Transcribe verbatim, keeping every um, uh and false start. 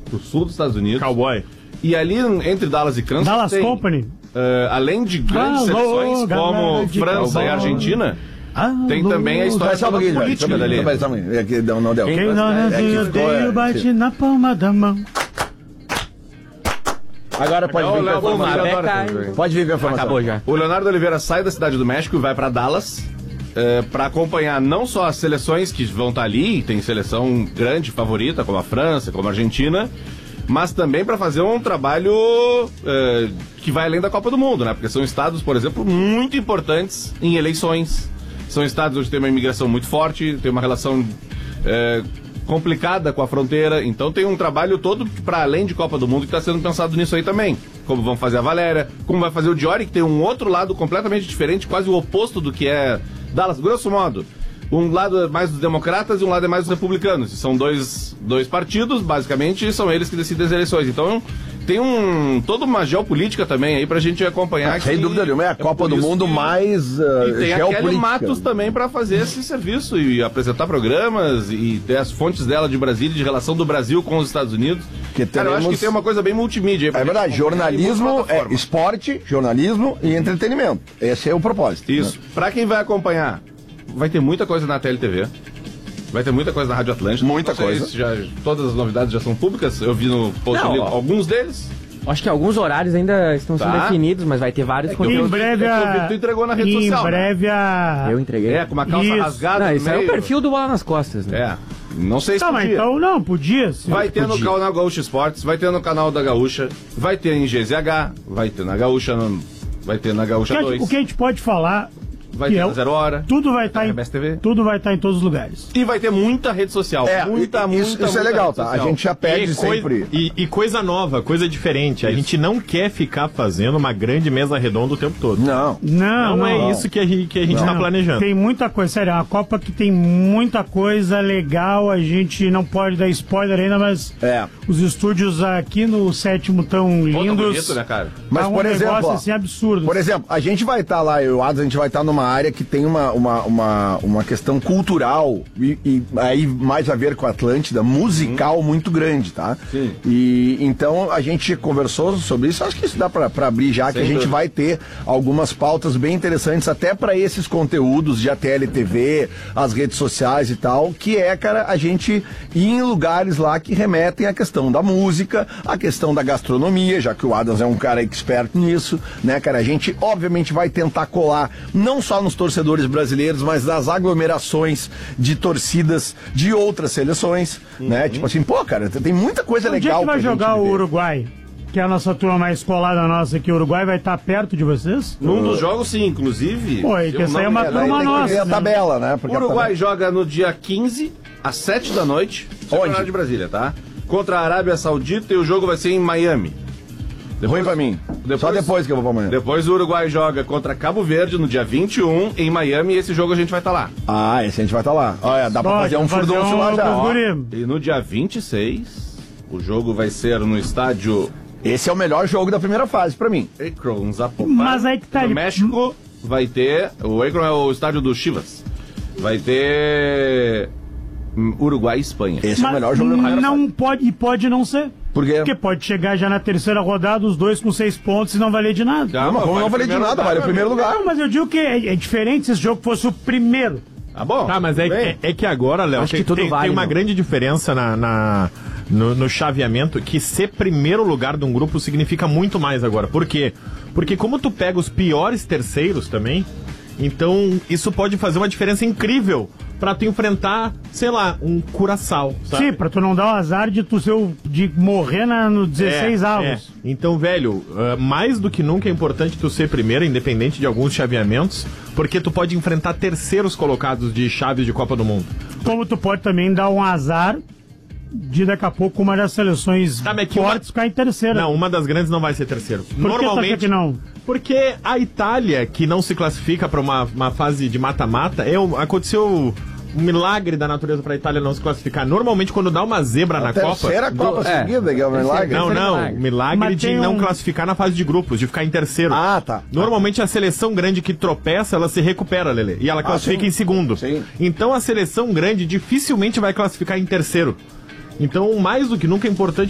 pro sul dos Estados Unidos. Cowboy. E ali, entre Dallas e Kansas, Dallas tem, Company. Uh, além de grandes Alô, seleções, como França cowboy. e Argentina, Alô. tem também a história Só um pouquinho, política só um dali. pouquinho, só um pouquinho. É que não, não deu. Quem não É que nasceu, ficou, é, bate na palma da mão. Agora pode vir com a Léo, informação. eu adoro- Pode vir com a informação. Acabou já. O Leonardo Oliveira sai da Cidade do México e vai para Dallas uh, para acompanhar não só as seleções que vão estar ali, tem seleção grande, favorita, como a França, como a Argentina, mas também para fazer um trabalho uh, que vai além da Copa do Mundo, né? Porque são estados, por exemplo, muito importantes em eleições. São estados onde tem uma imigração muito forte, tem uma relação uh, complicada com a fronteira. Então tem um trabalho todo para além de Copa do Mundo que está sendo pensado nisso aí também. Como vão fazer a Valéria, como vai fazer o Diori, que tem um outro lado completamente diferente, quase o oposto do que é Dallas, grosso modo. Um lado é mais dos democratas e um lado é mais dos republicanos. São dois, dois partidos, basicamente, e são eles que decidem as eleições. Então, tem um, toda uma geopolítica também aí pra gente acompanhar. Ah, sem dúvida nenhuma, é a Copa do Mundo que... mais uh, E tem a Kelly geopolítica. Matos também pra fazer esse serviço e apresentar programas e ter as fontes dela de Brasília, de relação do Brasil com os Estados Unidos. Que Cara, eu acho que tem uma coisa bem multimídia aí pra É gente verdade, acompanhar em jornalismo, outra é plataforma. esporte, jornalismo e entretenimento. Esse é o propósito. Isso. Né? Pra quem vai acompanhar, vai ter muita coisa na T L T V. Vai ter muita coisa na Rádio Atlântica. Muita Não sei coisa. se Já, todas as novidades já são públicas. Eu vi no post Não, ali ó. alguns deles. Acho que alguns horários ainda estão sendo Tá. definidos, mas vai ter vários É que eu conteúdos. Em breve é que eu vi a... que tu entregou na rede em social, né? breve a... Eu entreguei. É, com uma calça Isso. rasgada Não, no isso aí é o meio. perfil do Bola nas Costas, né? É. Não sei se Tá, mas podia. então não, podia. sim. Vai ter no podia. canal Gaúcha Esportes, vai ter no canal da Gaúcha, vai ter em G Z H, vai ter na Gaúcha, no- vai ter na O que Gaúcha a- dois, o que a gente pode falar, vai que ter é na o- Zero Hora, tudo vai estar R em, B S T V. tudo vai estar em todos os lugares. E vai ter muita rede social. É, muita, e- muita, isso, isso muita é legal, rede tá? A social. gente já pede E, coi- sempre. e, e coisa nova, coisa diferente. A gente não quer ficar fazendo uma grande mesa redonda o tempo todo. Não. Não, Não, não. é isso que a gente, que a gente tá Não, planejando. Tem muita coisa, sério, é uma Copa que tem muita coisa legal, a gente não pode dar spoiler ainda, mas É. os estúdios aqui no sétimo tão Pô, tá lindos. bonito, né, cara? Mas, Tá um por exemplo, negócio ó, assim absurdo. Por exemplo, a gente vai estar lá, eu e o Adams, a gente vai estar numa área que tem uma, uma, uma, uma questão cultural e, e aí mais a ver com a Atlântida, musical muito grande, tá? Sim. E então a gente conversou sobre isso, acho que isso dá pra, pra abrir já, que Sem a gente dúvida. vai ter algumas pautas bem interessantes até pra esses conteúdos de A T L T V, as redes sociais e tal, que é, cara, a gente ir em lugares lá que remetem à questão da música, à questão da gastronomia, já que o Adams é um cara expert nisso, né, cara? A gente, obviamente, vai tentar colar não só nos torcedores brasileiros, mas das aglomerações de torcidas de outras seleções, né? Tipo assim, pô, cara, tem muita coisa Onde é legal que vai pra gente jogar o viver. Uruguai? Que é a nossa turma mais colada nossa aqui, o Uruguai vai estar perto de vocês? Num dos jogos, sim, inclusive. Pô, e se que eu essa aí é não uma me É, engano, daí turma tem que nossa, ver a né? tabela, né? Porque O a Uruguai tabela- joga no dia quinze, às sete da noite, Onde? horário de Brasília, tá? Contra a Arábia Saudita e o jogo vai ser em Miami. Ruim pra mim. Depois- Só depois que eu vou pra amanhã. Depois o Uruguai joga contra Cabo Verde no dia vinte e um em Miami e esse jogo a gente vai estar lá. Ah, esse a gente vai estar lá. Olha, dá pra Ó, fazer um fazer furdunço um lá já. pros ó. guri. E no dia vinte e seis, o jogo vai ser no estádio Esse é o melhor jogo da primeira fase pra mim. Akron, Zapopan. Mas aí que tá, No ele- México vai ter, o Akron é o estádio do Chivas. Vai ter hum, Uruguai e Espanha. Esse é o Mas melhor jogo da primeira não fase. pode, e pode não ser. Por quê? Porque pode chegar já na terceira rodada, os dois com seis pontos e não valer de nada. Calma, Não, vale não valer de primeiro nada, lugar, vale o meu primeiro amigo. lugar. Não, mas eu digo que é, é diferente se esse jogo fosse o primeiro. Tá bom. Tá, mas é, tudo bem. é, é que agora, Léo, Acho tem, que tudo tem- vale, tem uma não. grande diferença na, na- no, no chaveamento, que ser primeiro lugar de um grupo significa muito mais agora. Por quê? Porque como tu pega os piores terceiros também, então isso pode fazer uma diferença incrível pra tu enfrentar, sei lá, um Curaçao, sabe? Sim, pra tu não dar o azar de tu ser o, de morrer na, no dezesseis É, avos. é. Então, velho, uh, mais do que nunca é importante tu ser primeiro, independente de alguns chaveamentos, porque tu pode enfrentar terceiros colocados de chaves de Copa do Mundo. Como tu pode também dar um azar de daqui a pouco uma das seleções Tá, mas que fortes uma- ficar em terceira. Não, uma das grandes não vai ser terceiro. Por que tu acha Normalmente que não? Porque a Itália, que não se classifica para uma, uma fase de mata-mata, é um- aconteceu um milagre da natureza para a Itália não se classificar. Normalmente, quando dá uma zebra na Copa. Terceira Copa do- é. seguida, que é o milagre. Não, não. milagre. Milagre Mas de tem não um- classificar na fase de grupos, de ficar em terceiro. Ah, tá. Normalmente a seleção grande que tropeça, ela se recupera, Lelê. E ela classifica sim. em segundo. Sim. Então a seleção grande dificilmente vai classificar em terceiro. Então, mais do que nunca é importante